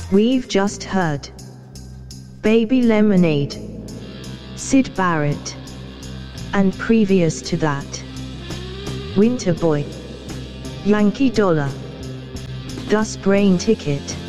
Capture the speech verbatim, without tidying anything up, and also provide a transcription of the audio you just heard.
We've just heard Baby Lemonade, Syd Barrett, and previous to that, Winter Boy, Yankee Dollar, Gus Brain Ticket.